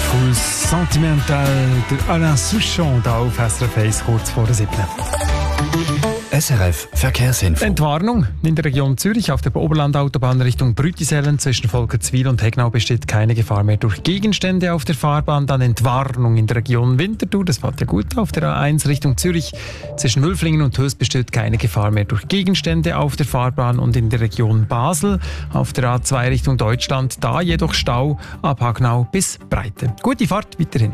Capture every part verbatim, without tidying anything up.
Beautiful Sentimental, der Alain Souchon da auf S R F eins, kurz vor der siebten. S R F Verkehrsinfo. Entwarnung. In der Region Zürich auf der Oberlandautobahn Richtung Brütisellen zwischen Volkertswil und Hegnau besteht keine Gefahr mehr durch Gegenstände auf der Fahrbahn. Dann Entwarnung in der Region Winterthur. Das fährt ja gut auf der A eins Richtung Zürich. Zwischen Wülflingen und Höss besteht keine Gefahr mehr durch Gegenstände auf der Fahrbahn. Und in der Region Basel auf der A zwei Richtung Deutschland. Da jedoch Stau ab Hagnau bis Breite. Gute Fahrt weiterhin.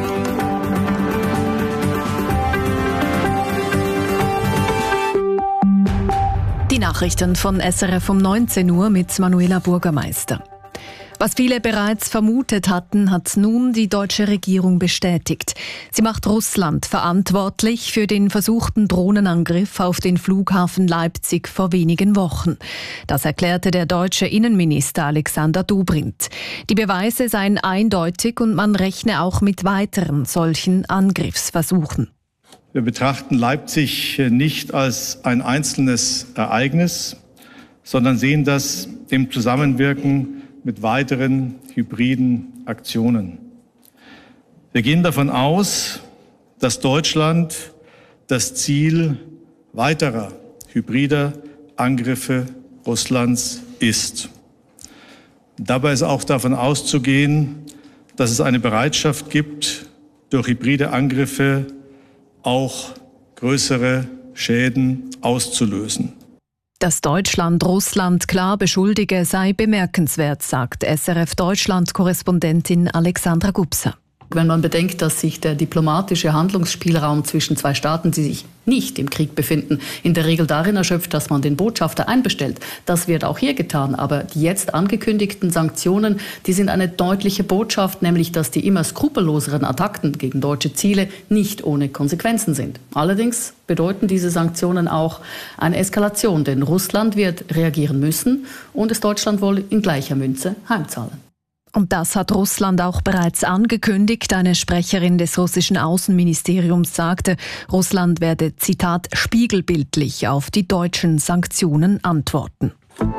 Die Nachrichten von S R F um neunzehn Uhr mit Manuela Burgermeister. Was viele bereits vermutet hatten, hat nun die deutsche Regierung bestätigt. Sie macht Russland verantwortlich für den versuchten Drohnenangriff auf den Flughafen Leipzig vor wenigen Wochen. Das erklärte der deutsche Innenminister Alexander Dobrindt. Die Beweise seien eindeutig und man rechne auch mit weiteren solchen Angriffsversuchen. Wir betrachten Leipzig nicht als ein einzelnes Ereignis, sondern sehen das im Zusammenwirken mit weiteren hybriden Aktionen. Wir gehen davon aus, dass Deutschland das Ziel weiterer hybrider Angriffe Russlands ist. Dabei ist auch davon auszugehen, dass es eine Bereitschaft gibt, durch hybride Angriffe auch größere Schäden auszulösen. Dass Deutschland Russland klar beschuldige, sei bemerkenswert, sagt S R F Deutschland-Korrespondentin Alexandra Gubser. Wenn man bedenkt, dass sich der diplomatische Handlungsspielraum zwischen zwei Staaten, die sich nicht im Krieg befinden, in der Regel darin erschöpft, dass man den Botschafter einbestellt. Das wird auch hier getan. Aber die jetzt angekündigten Sanktionen, die sind eine deutliche Botschaft, nämlich dass die immer skrupelloseren Attacken gegen deutsche Ziele nicht ohne Konsequenzen sind. Allerdings bedeuten diese Sanktionen auch eine Eskalation, denn Russland wird reagieren müssen und es Deutschland wohl in gleicher Münze heimzahlen. Und das hat Russland auch bereits angekündigt. Eine Sprecherin des russischen Außenministeriums sagte, Russland werde, Zitat, spiegelbildlich auf die deutschen Sanktionen antworten.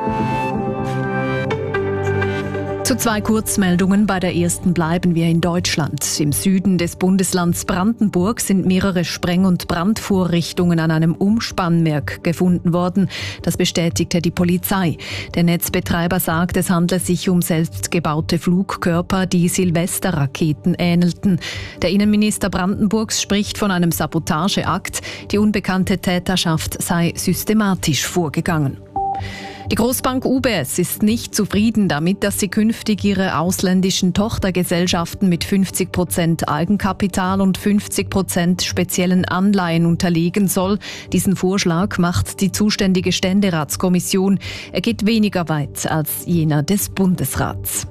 Zu zwei Kurzmeldungen. Bei der ersten bleiben wir in Deutschland. Im Süden des Bundeslands Brandenburg sind mehrere Spreng- und Brandvorrichtungen an einem Umspannwerk gefunden worden. Das bestätigte die Polizei. Der Netzbetreiber sagt, es handle sich um selbstgebaute Flugkörper, die Silvesterraketen ähnelten. Der Innenminister Brandenburgs spricht von einem Sabotageakt. Die unbekannte Täterschaft sei systematisch vorgegangen. Die Großbank U B S ist nicht zufrieden damit, dass sie künftig ihre ausländischen Tochtergesellschaften mit fünfzig Prozent Eigenkapital und fünfzig Prozent speziellen Anleihen unterlegen soll. Diesen Vorschlag macht die zuständige Ständeratskommission. Er geht weniger weit als jener des Bundesrats.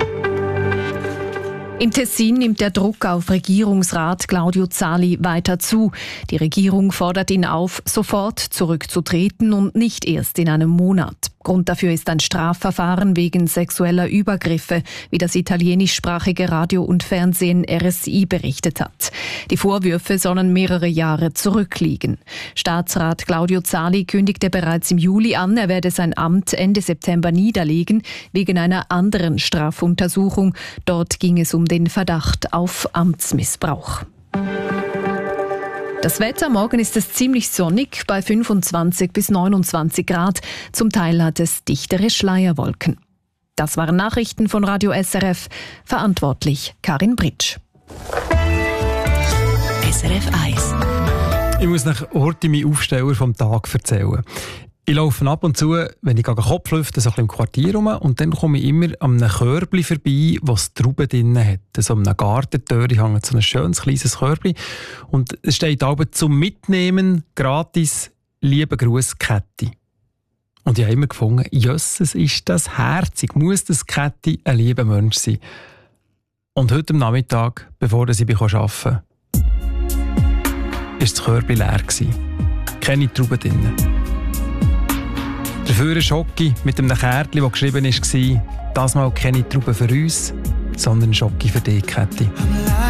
Im Tessin nimmt der Druck auf Regierungsrat Claudio Zali weiter zu. Die Regierung fordert ihn auf, sofort zurückzutreten und nicht erst in einem Monat. Grund dafür ist ein Strafverfahren wegen sexueller Übergriffe, wie das italienischsprachige Radio und Fernsehen R S I berichtet hat. Die Vorwürfe sollen mehrere Jahre zurückliegen. Staatsrat Claudio Zali kündigte bereits im Juli an, er werde sein Amt Ende September niederlegen, wegen einer anderen Strafuntersuchung. Dort ging es um den Verdacht auf Amtsmissbrauch. Das Wetter, morgen ist es ziemlich sonnig bei fünfundzwanzig bis neunundzwanzig Grad. Zum Teil hat es dichtere Schleierwolken. Das waren Nachrichten von Radio S R F. Verantwortlich Karin Britsch. S R F eins. Ich muss nach heute meinen Aufsteller vom Tag erzählen. Ich laufe ab und zu, wenn ich Kopf lüfte, so ein bisschen im Quartier rum und dann komme ich immer an einem Körbchen vorbei, das Trauben drin hat. So an einer Gartentür hängt so ein schönes kleines Körbchen und es steht aber zum Mitnehmen gratis «Liebe Gruß, Käthi». Und ich habe immer gefunden, jösses, ist das herzig, muss das Käthi ein lieber Mensch sein. Und heute am Nachmittag, bevor ich arbeiten konnte, war das Körbchen leer. Keine Trauben drin. Dafür ein Schocki mit einem Kärtchen, das geschrieben war, das mal keine Trauben für uns, sondern ein Schocki für dich, Käthi.